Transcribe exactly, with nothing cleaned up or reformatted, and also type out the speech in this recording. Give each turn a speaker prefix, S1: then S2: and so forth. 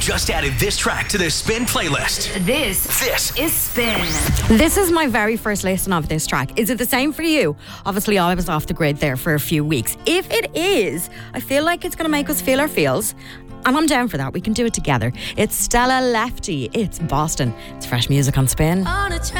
S1: just added this track to the Spin playlist.
S2: This,
S1: This
S2: is Spin.
S3: This is my very first listen of this track. Is it the same for you? Obviously, I was off the grid there for a few weeks. If it is, I feel like it's going to make us feel our feels. And I'm down for that. We can do it together. It's Stella Lefty. It's Boston. It's fresh music on Spin.
S2: On a